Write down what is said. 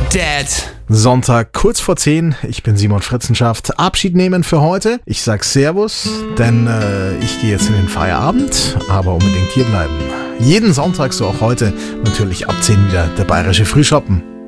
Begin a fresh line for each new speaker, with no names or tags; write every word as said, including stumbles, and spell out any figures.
Dad.
Sonntag kurz vor zehn, ich bin Simon Fritzenschaft. Abschied nehmen für heute. Ich sag Servus, denn äh, ich gehe jetzt in den Feierabend, aber unbedingt hier bleiben. Jeden Sonntag, so auch heute, natürlich ab zehn wieder der bayerische Frühschoppen.